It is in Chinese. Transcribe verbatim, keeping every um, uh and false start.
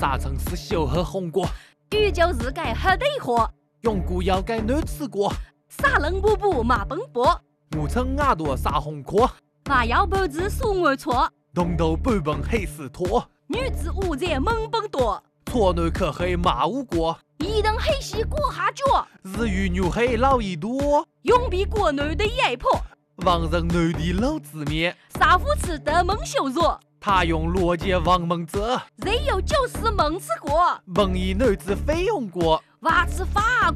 啥城市小喝红果？ 宇宙日改喝对货， 永固要改男子果。 啥人步步马奔波， 我趁耳朵撒红壳。 娃要脖子数我错， 东头半本黑丝拖。 女子午在猛奔多， 错男可黑马无果。 一人黑西过下脚， 日语牛黑老一多。 永比国内的压迫， 望人内地老子面。 杀父吃得蒙羞辱， 他用逻辑望蒙泽。 人有九十蒙吃过， 蒙一男子非用过。 娃吃法